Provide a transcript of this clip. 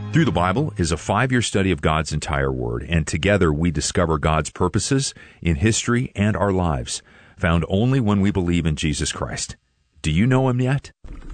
Through the Bible is a 5-year study of God's entire Word, and together we discover God's purposes in history and our lives, found only when we believe in Jesus Christ. Do you know Him yet?